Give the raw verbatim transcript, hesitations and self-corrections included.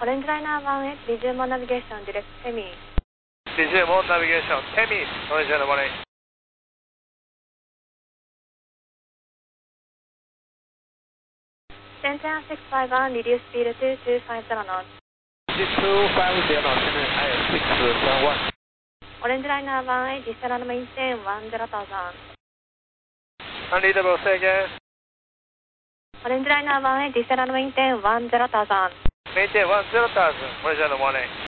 Orange Liner one eight, resume on navigation, direct Temi. Resume on navigation, Temi, Orange Liner one eight. Shenzhen six five one, reduce speed to two five zero knots. two five zero knots, I am six one one. Orange Liner one eight, descend and maintain one zero thousand. Unreadable, say again. Orange Liner one eight, descend and maintain one zero thousand. Maintain one zero thousand, Orange Liner one eight.